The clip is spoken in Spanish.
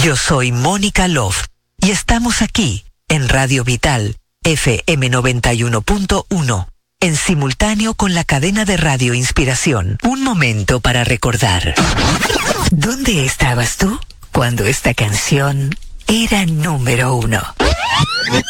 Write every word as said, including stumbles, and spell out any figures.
Yo soy Mónica Love y estamos aquí en Radio Vital F M noventa y uno punto uno, en simultáneo con la cadena de Radio Inspiración. Un momento para recordar. ¿Dónde estabas tú cuando esta canción era número uno?